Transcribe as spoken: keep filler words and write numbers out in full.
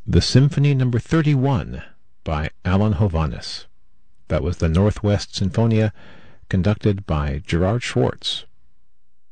The Symphony Number thirty-one by Alan Hovhaness. That was the Northwest Sinfonia, conducted by Gerard Schwartz.